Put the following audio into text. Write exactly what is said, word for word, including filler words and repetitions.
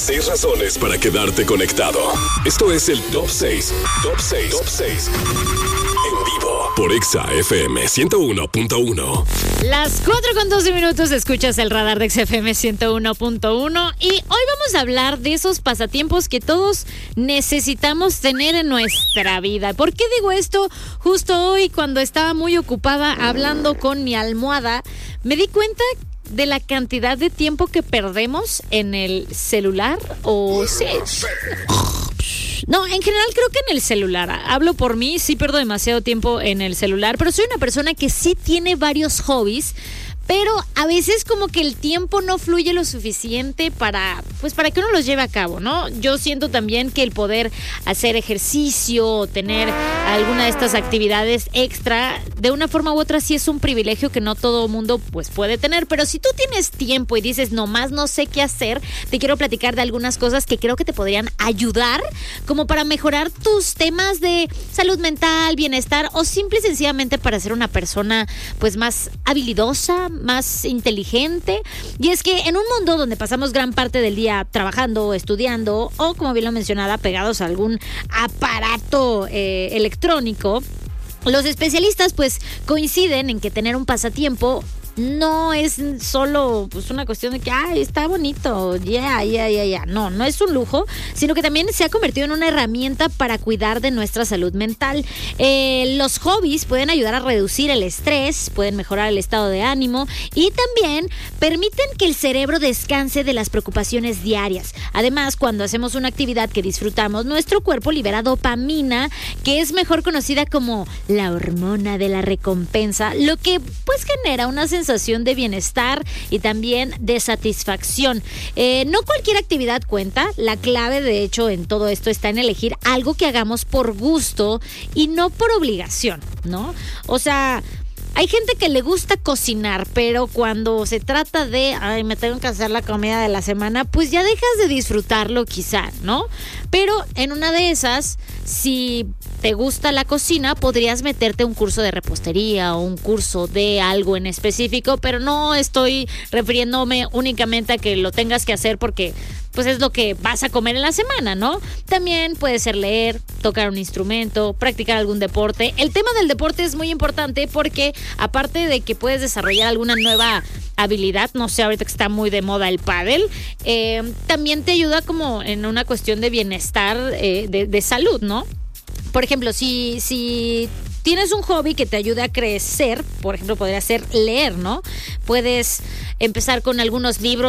seis razones para quedarte conectado. Esto es el Top seis. Top seis. Top seis. En vivo por Exa F M ciento uno punto uno. Las cuatro con doce minutos escuchas el radar de Exa F M ciento uno punto uno y hoy vamos a hablar de esos pasatiempos que todos necesitamos tener en nuestra vida. ¿Por qué digo esto? Justo hoy, cuando estaba muy ocupada hablando con mi almohada, me di cuenta de la cantidad de tiempo que perdemos en el celular o sí. No, en general creo que en el celular. Hablo por mí, sí pierdo demasiado tiempo en el celular, pero soy una persona que sí tiene varios hobbies, pero a veces como que el tiempo no fluye lo suficiente para, pues para que uno los lleve a cabo, ¿no? Yo siento también que el poder hacer ejercicio o tener alguna de estas actividades extra, de una forma u otra sí es un privilegio que no todo mundo pues puede tener, pero si tú tienes tiempo y dices nomás no sé qué hacer, te quiero platicar de algunas cosas que creo que te podrían ayudar como para mejorar tus temas de salud mental, bienestar o simple y sencillamente para ser una persona pues más habilidosa, más inteligente. Y es que en un mundo donde pasamos gran parte del día trabajando, estudiando o, como bien lo mencionaba, pegados a algún aparato eh, electrónico, los especialistas pues coinciden en que tener un pasatiempo no es solo pues una cuestión de que ay, está bonito, ya, ya, ya, ya. No, no es un lujo, sino que también se ha convertido en una herramienta para cuidar de nuestra salud mental. Eh, los hobbies pueden ayudar a reducir el estrés, pueden mejorar el estado de ánimo y también permiten que el cerebro descanse de las preocupaciones diarias. Además, cuando hacemos una actividad que disfrutamos, nuestro cuerpo libera dopamina, que es mejor conocida como la hormona de la recompensa, lo que pues genera una sensación de bienestar y también de satisfacción. Eh, no cualquier actividad cuenta. La clave, de hecho, en todo esto está en elegir algo que hagamos por gusto y no por obligación, ¿no? O sea, hay gente que le gusta cocinar, pero cuando se trata de, ay, me tengo que hacer la comida de la semana, pues ya dejas de disfrutarlo quizá, ¿no? Pero en una de esas, si te gusta la cocina, podrías meterte un curso de repostería o un curso de algo en específico, pero no estoy refiriéndome únicamente a que lo tengas que hacer porque pues es lo que vas a comer en la semana, ¿no? También puede ser leer, tocar un instrumento, practicar algún deporte. El tema del deporte es muy importante porque aparte de que puedes desarrollar alguna nueva habilidad, no sé, ahorita que está muy de moda el pádel, eh, también te ayuda como en una cuestión de bienestar, eh, de, de salud, ¿no? Por ejemplo, si, si tienes un hobby que te ayude a crecer, por ejemplo, podría ser leer, ¿no? Puedes empezar con algunos libros